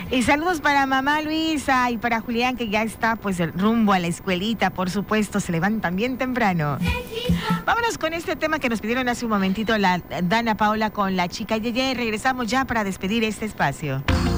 Y saludos para mamá Luisa y para Julián, que ya está pues el rumbo a la escuelita, por supuesto, se levantan bien temprano. Vámonos con este tema que nos pidieron hace un momentito la Dana Paola con la chica Yeye. Regresamos ya para despedir este espacio.